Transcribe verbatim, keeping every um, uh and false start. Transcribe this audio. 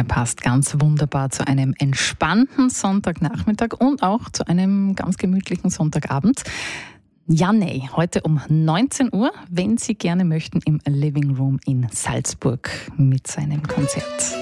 Er passt ganz wunderbar zu einem entspannten Sonntagnachmittag und auch zu einem ganz gemütlichen Sonntagabend. Jannej, heute um neunzehn Uhr, wenn Sie gerne möchten, im Living Room in Salzburg mit seinem Konzert.